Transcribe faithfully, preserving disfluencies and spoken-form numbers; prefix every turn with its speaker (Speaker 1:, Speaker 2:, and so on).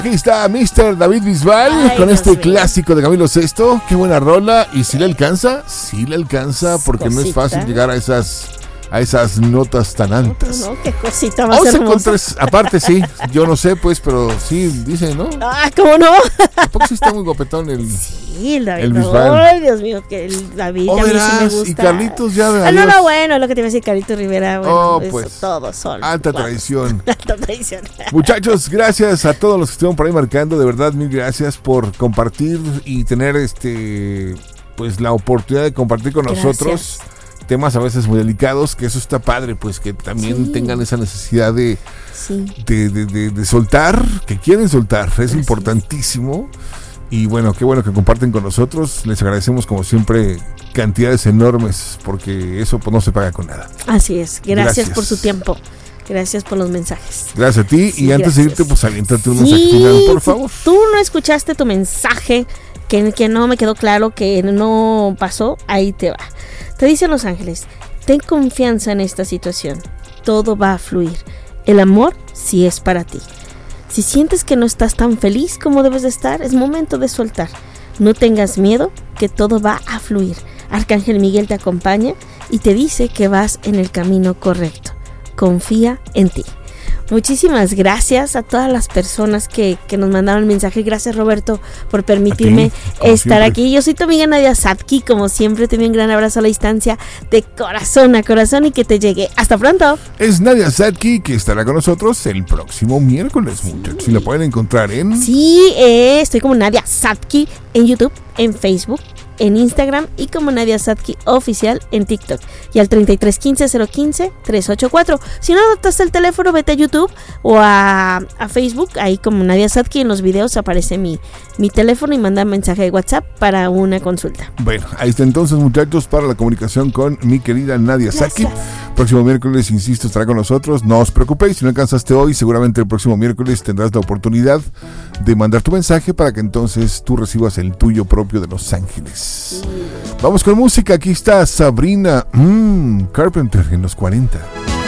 Speaker 1: Aquí está mister David Bisbal Ay, con este Dios clásico de Camilo Sesto. Qué buena rola. ¿Y si le alcanza? Sí le alcanza, porque cosita. No es fácil llegar a esas a esas notas tan altas.
Speaker 2: No, qué cosita más
Speaker 1: hermosa. Con tres, aparte sí, yo no sé pues, pero sí dicen, ¿no?
Speaker 2: Ah, ¿cómo no?
Speaker 1: Tampoco sí está muy gopetón el
Speaker 2: Sí, el David.
Speaker 1: El Bisbal.
Speaker 2: Ay, Dios mío, que el David
Speaker 1: oh,
Speaker 2: a mí
Speaker 1: verás,
Speaker 2: sí me gusta.
Speaker 1: Y Carlitos ya
Speaker 2: Ah, no, no, bueno, lo que te iba a decir Carlitos Rivera, bueno,
Speaker 1: oh, pues,
Speaker 2: todo solo.
Speaker 1: Alta claro. Tradición.
Speaker 2: Alta tradición.
Speaker 1: Muchachos, gracias a todos los que estuvieron por ahí marcando, de verdad, mil gracias por compartir y tener este pues la oportunidad de compartir con gracias. Nosotros temas a veces muy delicados, que eso está padre, pues que también sí. tengan esa necesidad de, sí. de, de, de, de soltar, que quieren soltar, es Así importantísimo. Y bueno, qué bueno que comparten con nosotros. Les agradecemos como siempre cantidades enormes, porque eso pues no se paga con nada.
Speaker 2: Así es, gracias, gracias. por su tiempo. Gracias por los mensajes.
Speaker 1: Gracias a ti. Sí, y antes gracias. de irte, pues aviéntate un
Speaker 2: sí,
Speaker 1: mensaje final, por favor.
Speaker 2: Si tú no escuchaste tu mensaje, que, que no me quedó claro, que no pasó, ahí te va. Te dicen los ángeles, ten confianza en esta situación. Todo va a fluir. El amor sí es para ti. Si sientes que no estás tan feliz como debes de estar, es momento de soltar. No tengas miedo, que todo va a fluir. Arcángel Miguel te acompaña y te dice que vas en el camino correcto. Confía en ti. Muchísimas gracias a todas las personas que, que nos mandaron mensajes. Gracias, Roberto, por permitirme ti, estar siempre. aquí. Yo soy tu amiga Nadia Satki. Como siempre, te envío un gran abrazo a la distancia, de corazón a corazón, y que te llegue. Hasta pronto.
Speaker 1: Es Nadia Satki, que estará con nosotros el próximo miércoles, sí. muchachos. Si la pueden encontrar en...
Speaker 2: Sí, eh, estoy como Nadia Satki en YouTube, en Facebook, en Instagram y como Nadia Satki Oficial en TikTok. Y al treinta y tres quince cero quince tres ochenta y cuatro. Si no anotas el teléfono, vete a YouTube o a, a Facebook. Ahí como Nadia Satki en los videos aparece mi, mi teléfono y manda mensaje de WhatsApp para una consulta.
Speaker 1: Bueno, ahí está entonces, muchachos, para la comunicación con mi querida Nadia Satki. Próximo miércoles, insisto, estará con nosotros. No os preocupéis, si no alcanzaste hoy, seguramente el próximo miércoles tendrás la oportunidad de mandar tu mensaje para que entonces tú recibas el tuyo propio de Los Ángeles. Sí. Vamos con música. Aquí está Sabrina mmm, Carpenter en los cuarenta.